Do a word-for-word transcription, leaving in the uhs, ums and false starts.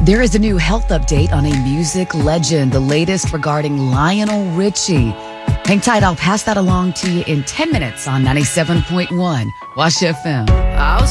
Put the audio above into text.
There is a new health update on a music legend, the latest regarding Lionel Richie. Hang tight, I'll pass that along to you in ten minutes on ninety-seven point one Wash F M.